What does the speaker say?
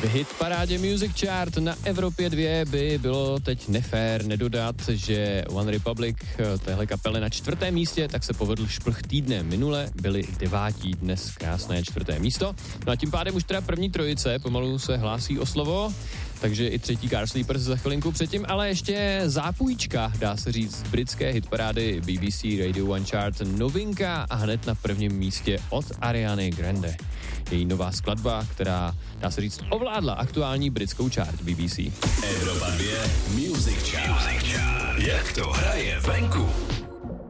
V hitparádě Music Chart na Evropě 2 by bylo teď nefér nedodat, že One Republic, téhle kapele na 4. místě, tak se povedl šplh týdne. Minule byli 9. dnes krásné 4. místo. No a tím pádem už teda první trojice pomalu se hlásí o slovo, takže i třetí Car Sleepers za chvilinku předtím, ale ještě zápůjčka, dá se říct, britské hitparády BBC Radio One Chart, novinka a hned na prvním místě od Ariany Grande. Její nová skladba, která, dá se říct, ovládla aktuální britskou chart BBC. Evropa 2 Music Chart. Jak to hraje venku?